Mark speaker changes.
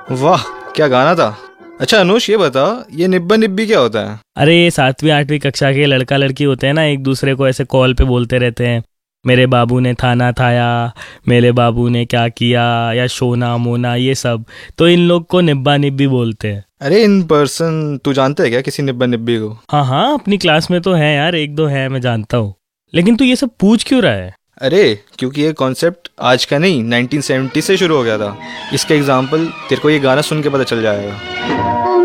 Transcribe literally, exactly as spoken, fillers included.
Speaker 1: वाह, क्या गाना था। अच्छा अनुष, ये बता, ये निब्बा निब्बी क्या होता है?
Speaker 2: अरे ये सातवीं आठवीं कक्षा के लड़का लड़की होते हैं ना, एक दूसरे को ऐसे कॉल पे बोलते रहते हैं, मेरे बाबू ने थाना थाया, मेरे बाबू ने क्या किया, या शोना मोना, ये सब। तो इन लोग को निब्बा निब्बी बोलते हैं।
Speaker 1: अरे इन पर्सन तू जानते है क्या किसी निब्बा निब्बी को?
Speaker 2: हाँ हाँ, अपनी क्लास में तो है यार, एक दो है, मैं जानता हूँ। लेकिन तू ये सब पूछ क्यों रहा है?
Speaker 1: अरे क्योंकि ये कॉन्सेप्ट आज का नहीं, नाइनटीन सेवेंटी से शुरू हो गया था। इसका एग्जाम्पल तेरे को ये गाना सुन के पता चल जाएगा।